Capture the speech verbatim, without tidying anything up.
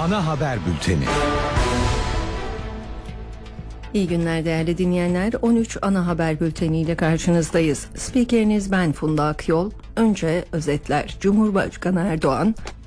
Ana haber bülteni. İyi günler değerli dinleyenler. on üç ana haber bülteniyle karşınızdayız. Spikeriniz ben Funda Akyol. Önce özetler. Cumhurbaşkanı Erdoğan,